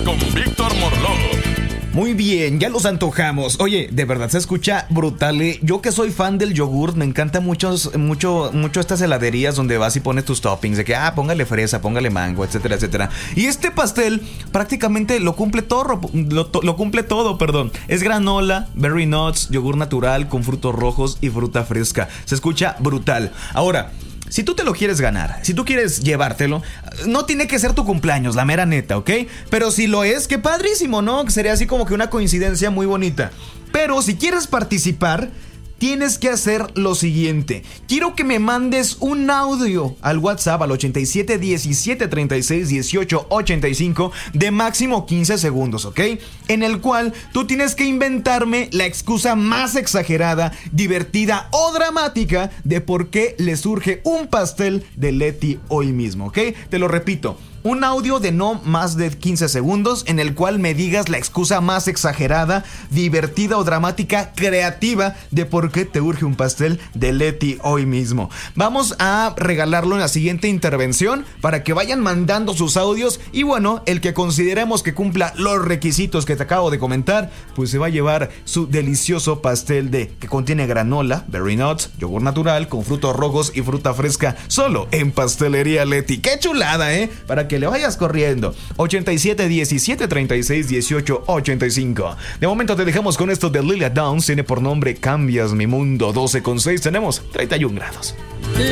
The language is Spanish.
con Víctor Morló. Muy bien, ya los antojamos. Oye, de verdad se escucha brutal, ¿eh? Yo que soy fan del yogurt, me encanta mucho estas heladerías donde vas y pones tus toppings. De que, póngale fresa, póngale mango, etcétera, etcétera. Y este pastel prácticamente lo cumple todo, lo cumple todo, perdón. Es granola, berry nuts, yogur natural con frutos rojos y fruta fresca. Se escucha brutal. Ahora, si tú te lo quieres ganar, si tú quieres llevártelo, no tiene que ser tu cumpleaños, la mera neta, ¿ok? Pero si lo es, qué padrísimo, ¿no? Sería así como que una coincidencia muy bonita. Pero si quieres participar, tienes que hacer lo siguiente. Quiero que me mandes un audio al WhatsApp al 87 17 36 18 85 de máximo 15 segundos, ¿ok? En el cual tú tienes que inventarme la excusa más exagerada, divertida o dramática de por qué le surge un pastel de Leti hoy mismo, ¿ok? Te lo repito. Un audio de no más de 15 segundos en el cual me digas la excusa más exagerada, divertida o dramática, creativa de por qué te urge un pastel de Leti hoy mismo. Vamos a regalarlo en la siguiente intervención para que vayan mandando sus audios y bueno, el que consideremos que cumpla los requisitos que te acabo de comentar, pues se va a llevar su delicioso pastel que contiene granola, berry nuts, yogur natural con frutos rojos y fruta fresca, solo en Pastelería Leti. ¡Qué chulada, Para que le vayas corriendo. 87 17 36 18 85. De momento te dejamos con esto de Lila Downs. Tiene por nombre Cambias mi mundo. 12,6. Tenemos 31 grados.